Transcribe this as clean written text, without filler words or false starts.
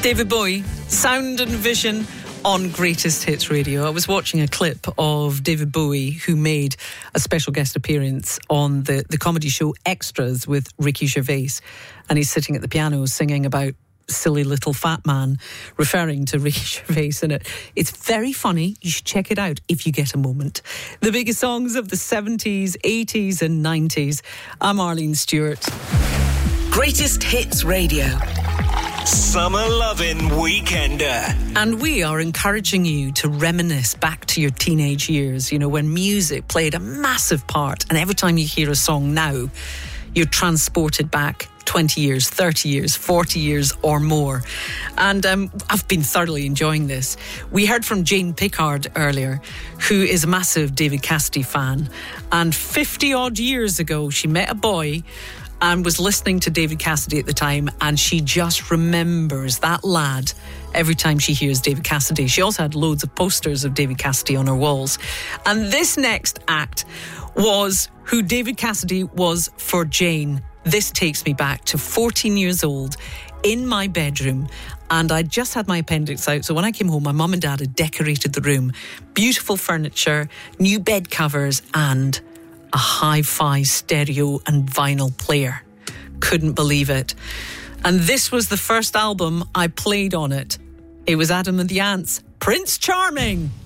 David Bowie, Sound and Vision on Greatest Hits Radio. I was watching a clip of David Bowie, who made a special guest appearance on the comedy show Extras with Ricky Gervais. And he's sitting at the piano singing about silly little fat man, referring to Ricky Gervais in it. It's very funny. You should check it out if you get a moment. The biggest songs of the 70s, 80s and 90s. I'm Arlene Stewart. Greatest Hits Radio. Summer Lovin' Weekender. And we are encouraging you to reminisce back to your teenage years, you know, when music played a massive part. And every time you hear a song now, you're transported back 20 years, 30 years, 40 years or more. And I've been thoroughly enjoying this. We heard from Jane Pickard earlier, who is a massive David Cassidy fan. And 50 odd years ago, she met a boy and was listening to David Cassidy at the time, and she just remembers that lad every time she hears David Cassidy. She also had loads of posters of David Cassidy on her walls. And this next act was who David Cassidy was for Jane. This takes me back to 14 years old in my bedroom, and I just had my appendix out. So when I came home, my mum and dad had decorated the room. Beautiful furniture, new bed covers, and a hi-fi stereo and vinyl player. Couldn't believe it. And this was the first album I played on it. It was Adam and the Ants, Prince Charming.